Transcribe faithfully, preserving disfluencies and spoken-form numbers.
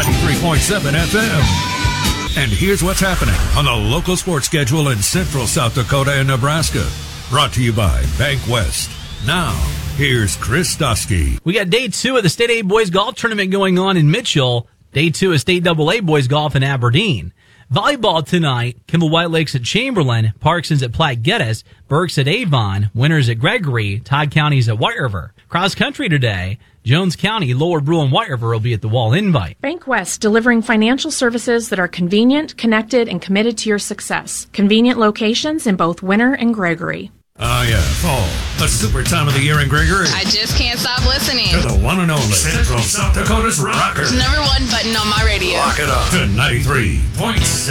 ninety-three point seven F M. And here's what's happening on the local sports schedule in Central South Dakota and Nebraska. Brought to you by Bank West. Now, here's Chris Dusky. We got day two of the State A Boys Golf Tournament going on in Mitchell. Day two of State double A Boys Golf in Aberdeen. Volleyball tonight, Kimball White Lakes at Chamberlain, Parkson's at Platte Geddes, Burks at Avon, Winters at Gregory, Todd County's at White River. Cross country today, Jones County, Lower Brule, and White River will be at the Wall Invite. Bank West, delivering financial services that are convenient, connected, and committed to your success. Convenient locations in both Winter and Gregory. Oh, yeah, fall. The super time of the year in Gregory. I just can't stop listening. To the one and only Central South Dakota's rocker. Number one button on my radio. Lock it up to ninety-three point seven.